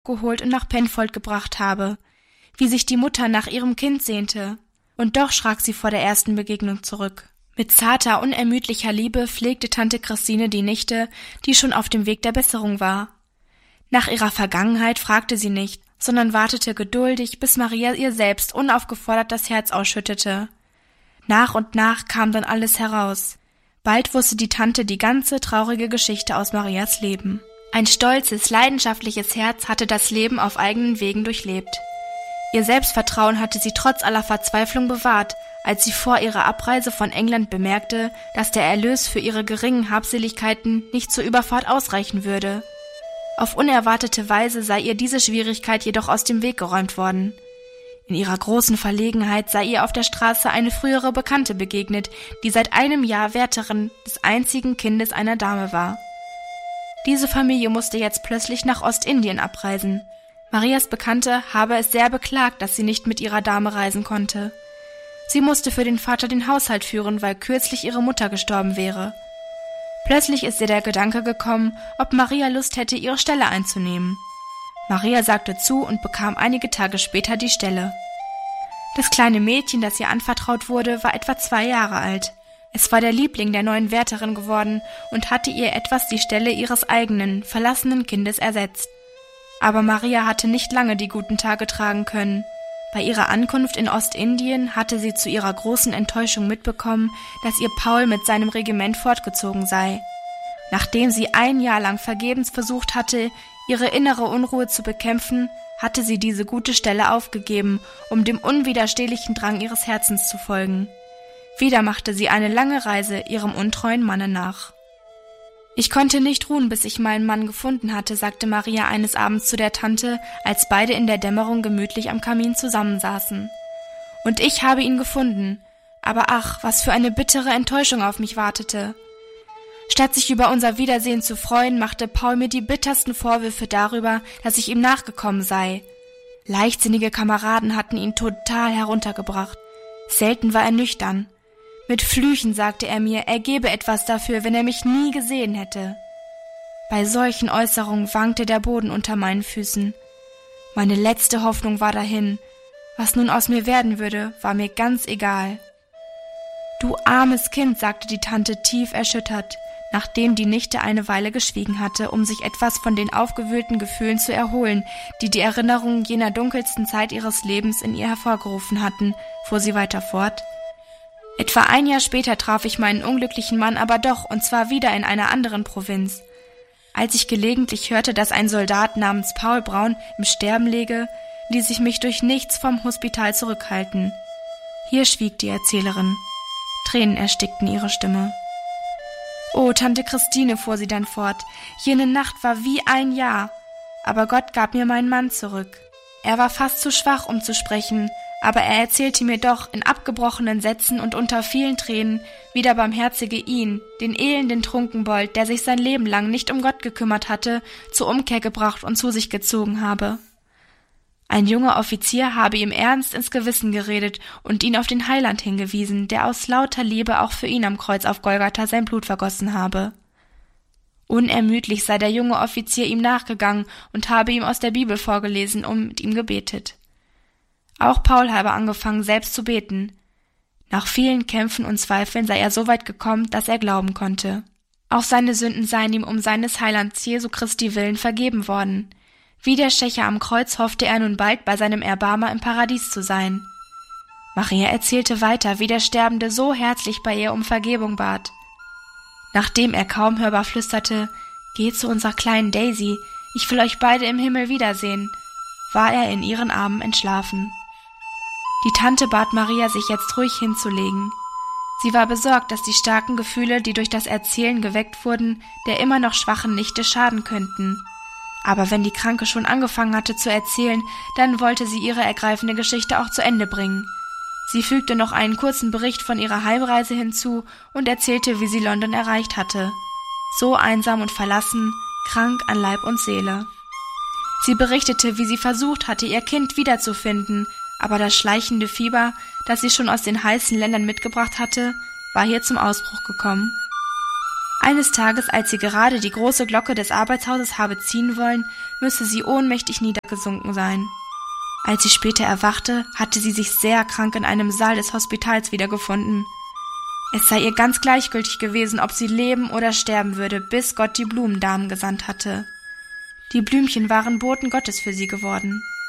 geholt und nach Penfold gebracht habe, wie sich die Mutter nach ihrem Kind sehnte. Und doch schrak sie vor der ersten Begegnung zurück. Mit zarter, unermüdlicher Liebe pflegte Tante Christine die Nichte, die schon auf dem Weg der Besserung war. Nach ihrer Vergangenheit fragte sie nicht, sondern wartete geduldig, bis Maria ihr selbst unaufgefordert das Herz ausschüttete. Nach und nach kam dann alles heraus. Bald wusste die Tante die ganze traurige Geschichte aus Marias Leben. Ein stolzes, leidenschaftliches Herz hatte das Leben auf eigenen Wegen durchlebt. Ihr Selbstvertrauen hatte sie trotz aller Verzweiflung bewahrt, als sie vor ihrer Abreise von England bemerkte, dass der Erlös für ihre geringen Habseligkeiten nicht zur Überfahrt ausreichen würde. Auf unerwartete Weise sei ihr diese Schwierigkeit jedoch aus dem Weg geräumt worden. In ihrer großen Verlegenheit sei ihr auf der Straße eine frühere Bekannte begegnet, die seit einem Jahr Wärterin des einzigen Kindes einer Dame war. Diese Familie musste jetzt plötzlich nach Ostindien abreisen. Marias Bekannte habe es sehr beklagt, dass sie nicht mit ihrer Dame reisen konnte. Sie musste für den Vater den Haushalt führen, weil kürzlich ihre Mutter gestorben wäre. Plötzlich ist ihr der Gedanke gekommen, ob Maria Lust hätte, ihre Stelle einzunehmen. Maria sagte zu und bekam einige Tage später die Stelle. Das kleine Mädchen, das ihr anvertraut wurde, war etwa 2 Jahre alt. Es war der Liebling der neuen Wärterin geworden und hatte ihr etwas die Stelle ihres eigenen, verlassenen Kindes ersetzt. Aber Maria hatte nicht lange die guten Tage tragen können. Bei ihrer Ankunft in Ostindien hatte sie zu ihrer großen Enttäuschung mitbekommen, dass ihr Paul mit seinem Regiment fortgezogen sei. Nachdem sie 1 Jahr lang vergebens versucht hatte, ihre innere Unruhe zu bekämpfen, hatte sie diese gute Stelle aufgegeben, um dem unwiderstehlichen Drang ihres Herzens zu folgen. Wieder machte sie eine lange Reise ihrem untreuen Manne nach. »Ich konnte nicht ruhen, bis ich meinen Mann gefunden hatte«, sagte Maria eines Abends zu der Tante, als beide in der Dämmerung gemütlich am Kamin zusammensaßen. »Und ich habe ihn gefunden. Aber ach, was für eine bittere Enttäuschung auf mich wartete. Statt sich über unser Wiedersehen zu freuen, machte Paul mir die bittersten Vorwürfe darüber, dass ich ihm nachgekommen sei. Leichtsinnige Kameraden hatten ihn total heruntergebracht. Selten war er nüchtern. Mit Flüchen sagte er mir, er gebe etwas dafür, wenn er mich nie gesehen hätte. Bei solchen Äußerungen wankte der Boden unter meinen Füßen. Meine letzte Hoffnung war dahin. Was nun aus mir werden würde, war mir ganz egal. »Du armes Kind«, sagte die Tante tief erschüttert, nachdem die Nichte eine Weile geschwiegen hatte, um sich etwas von den aufgewühlten Gefühlen zu erholen, die die Erinnerungen jener dunkelsten Zeit ihres Lebens in ihr hervorgerufen hatten, fuhr sie weiter fort. »Etwa 1 Jahr später traf ich meinen unglücklichen Mann aber doch, und zwar wieder in einer anderen Provinz. Als ich gelegentlich hörte, dass ein Soldat namens Paul Braun im Sterben läge, ließ ich mich durch nichts vom Hospital zurückhalten.« Hier schwieg die Erzählerin. Tränen erstickten ihre Stimme. »Oh, Tante Christine«, fuhr sie dann fort, »jene Nacht war wie 1 Jahr. Aber Gott gab mir meinen Mann zurück. Er war fast zu schwach, um zu sprechen, aber er erzählte mir doch in abgebrochenen Sätzen und unter vielen Tränen, wie der Barmherzige ihn, den elenden Trunkenbold, der sich sein Leben lang nicht um Gott gekümmert hatte, zur Umkehr gebracht und zu sich gezogen habe. Ein junger Offizier habe ihm ernst ins Gewissen geredet und ihn auf den Heiland hingewiesen, der aus lauter Liebe auch für ihn am Kreuz auf Golgatha sein Blut vergossen habe. Unermüdlich sei der junge Offizier ihm nachgegangen und habe ihm aus der Bibel vorgelesen und mit ihm gebetet. Auch Paul habe angefangen, selbst zu beten. Nach vielen Kämpfen und Zweifeln sei er so weit gekommen, dass er glauben konnte. Auch seine Sünden seien ihm um seines Heilands Jesu Christi willen vergeben worden. Wie der Schächer am Kreuz hoffte er nun bald bei seinem Erbarmer im Paradies zu sein. Maria erzählte weiter, wie der Sterbende so herzlich bei ihr um Vergebung bat. Nachdem er kaum hörbar flüsterte, »Geht zu unserer kleinen Daisy, ich will euch beide im Himmel wiedersehen«, war er in ihren Armen entschlafen. Die Tante bat Maria, sich jetzt ruhig hinzulegen. Sie war besorgt, dass die starken Gefühle, die durch das Erzählen geweckt wurden, der immer noch schwachen Nichte schaden könnten. Aber wenn die Kranke schon angefangen hatte zu erzählen, dann wollte sie ihre ergreifende Geschichte auch zu Ende bringen. Sie fügte noch einen kurzen Bericht von ihrer Heimreise hinzu und erzählte, wie sie London erreicht hatte. So einsam und verlassen, krank an Leib und Seele. Sie berichtete, wie sie versucht hatte, ihr Kind wiederzufinden, aber das schleichende Fieber, das sie schon aus den heißen Ländern mitgebracht hatte, war hier zum Ausbruch gekommen. Eines Tages, als sie gerade die große Glocke des Arbeitshauses habe ziehen wollen, müsse sie ohnmächtig niedergesunken sein. Als sie später erwachte, hatte sie sich sehr krank in einem Saal des Hospitals wiedergefunden. Es sei ihr ganz gleichgültig gewesen, ob sie leben oder sterben würde, bis Gott die Blumendamen gesandt hatte. Die Blümchen waren Boten Gottes für sie geworden.